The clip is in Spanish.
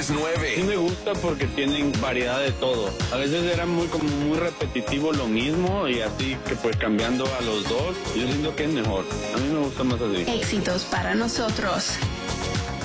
9. Sí me gusta porque tienen variedad de todo. A veces era muy repetitivo lo mismo y así que pues cambiando a los dos, yo siento que es mejor. A mí me gusta más así. Éxitos para nosotros.